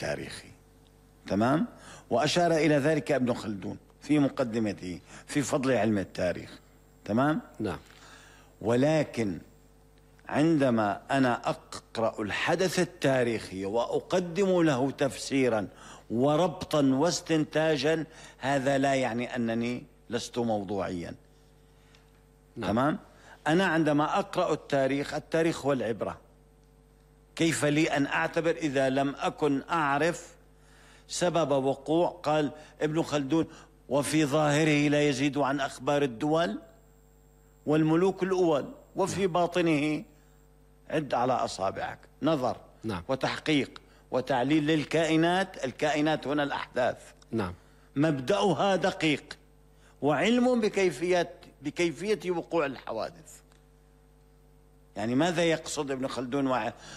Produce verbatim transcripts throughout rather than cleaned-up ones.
التاريخي. تمام؟ وأشار إلى ذلك ابن خلدون في مقدمته في فضل علم التاريخ. تمام؟ نعم. ولكن عندما أنا أقرأ الحدث التاريخي وأقدم له تفسيرا وربطا واستنتاجا، هذا لا يعني أنني لست موضوعيا. نعم. تمام؟ أنا عندما أقرأ التاريخ، التاريخ هو العبرة. كيف لي أن أعتبر إذا لم أكن أعرف سبب وقوع؟ قال ابن خلدون: وفي ظاهره لا يزيد عن أخبار الدول والملوك الأول، وفي نعم. باطنه عد على أصابعك نظر. نعم. وتحقيق وتعليل للكائنات. الكائنات هنا الأحداث. نعم. مبدأها دقيق، وعلم بكيفية بكيفية وقوع الحوادث. يعني ماذا يقصد ابن خلدون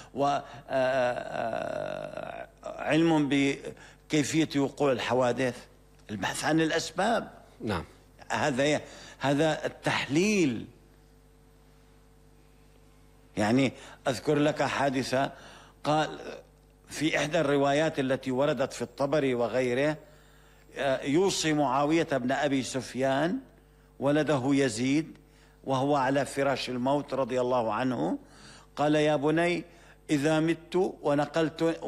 وعلم بكيفية وقوع الحوادث؟ البحث عن الأسباب. نعم. هذا هذا التحليل. يعني أذكر لك حادثة، قال في إحدى الروايات التي وردت في الطبري وغيره، يوصي معاوية بن أبي سفيان ولده يزيد وهو على فراش الموت رضي الله عنه، قال: يا بني إذا مت ونقلت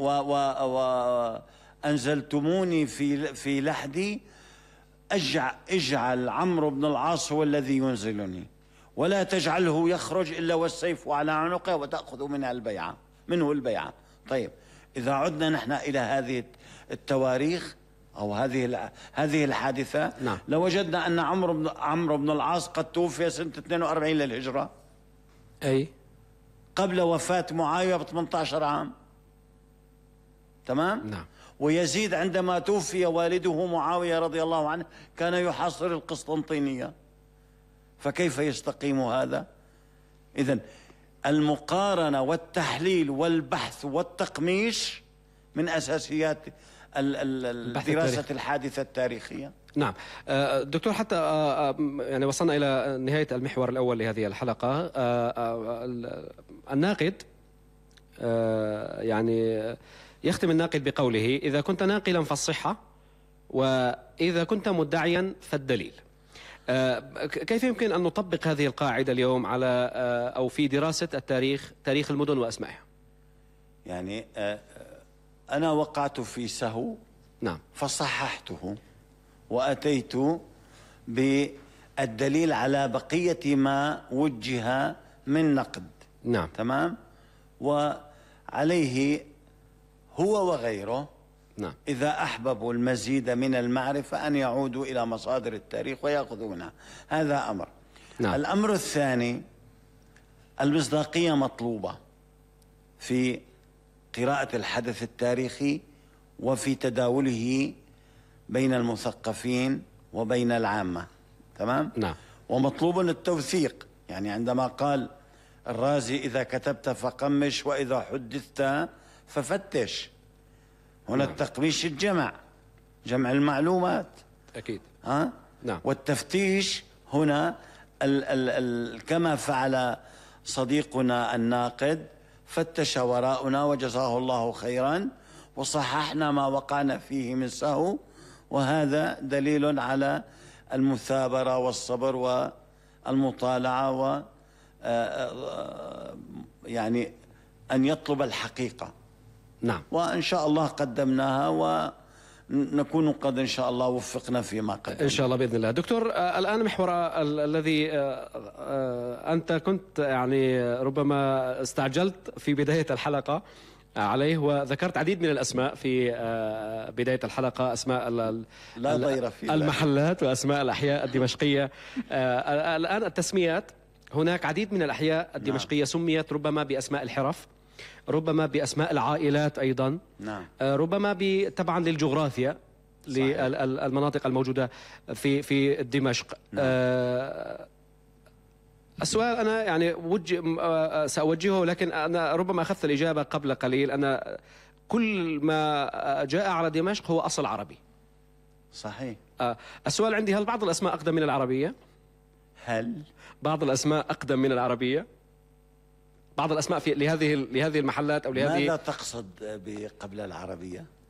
وأنزلتموني في في لحدي، اجعل, اجعل عمرو بن العاص هو الذي ينزلني، ولا تجعله يخرج إلا والسيف على عنقه وتأخذ منها البيعة منه البيعة. طيب، إذا عدنا نحن إلى هذه التواريخ أو هذه هذه الحادثة، نعم. لوجدنا أن عمرو بن عمرو بن العاص قد توفي سنة اثنين وأربعين للهجرة، أي قبل وفاة معاوية ب ثمانية عشر عام. تمام؟ نعم. ويزيد عندما توفي والده معاوية رضي الله عنه كان يحاصر القسطنطينية، فكيف يستقيم هذا؟ إذن المقارنة والتحليل والبحث والتقميش من أساسيات دراسة الحادثة التاريخية. نعم. دكتور، حتى يعني وصلنا إلى نهاية المحور الأول لهذه الحلقة. الناقد يعني يختم الناقد بقوله: إذا كنت ناقلا فالصحة، وإذا كنت مدعيا فالدليل. كيف يمكن أن نطبق هذه القاعدة اليوم على أو في دراسة التاريخ، تاريخ المدن وأسمائها؟ يعني أنا وقعت في سهو، نعم، فصححته وأتيت بالدليل على بقية ما وجه من نقد. نعم. تمام؟ وعليه هو وغيره، نعم، إذا أحببوا المزيد من المعرفة أن يعودوا إلى مصادر التاريخ ويأخذوا منها. هذا أمر. نعم. الأمر الثاني، المصداقية مطلوبة في قراءة الحدث التاريخي وفي تداوله بين المثقفين وبين العامة. تمام؟ نعم. ومطلوب التوثيق. يعني عندما قال الرازي: إذا كتبت فقمش وإذا حدثت ففتش. هنا نعم. التقميش الجمع، جمع المعلومات. أكيد. ها؟ نعم. والتفتيش هنا ال ال ال كما فعل صديقنا الناقد، فتش وراءنا وجزاه الله خيرا وصححنا ما وقعنا فيه من سهو، وهذا دليل على المثابرة والصبر والمطالعة و يعني أن يطلب الحقيقة. نعم. وإن شاء الله قدمناها ونكون قد إن شاء الله وفقنا فيما قدمنا إن شاء الله بإذن الله. دكتور، الآن محور الذي أنت كنت يعني ربما استعجلت في بداية الحلقة عليه، وذكرت عديد من الأسماء في بداية الحلقة، أسماء لا ضير فيه المحلات وأسماء الأحياء الدمشقية. الآن التسميات، هناك عديد من الأحياء الدمشقية سميت ربما بأسماء الحرف، ربما بأسماء العائلات أيضا. نعم. ربما تبعا للجغرافيا، للمناطق الموجودة في في دمشق. نعم. السؤال أنا يعني وجه سأوجهه، لكن أنا ربما أخذت الإجابة قبل قليل. أنا كل ما جاء على دمشق هو أصل عربي. صحيح. السؤال عندي: هل بعض الأسماء أقدم من العربية؟ هل بعض الأسماء أقدم من العربية؟ بعض الأسماء في لهذه لهذه المحلات أو لهذه. ماذا تقصد بقبل العربية؟